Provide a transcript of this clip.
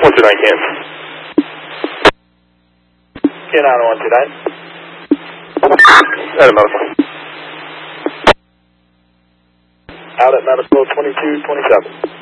129 Ken. Ken out on 129. Out of medical. Out at medical 2227.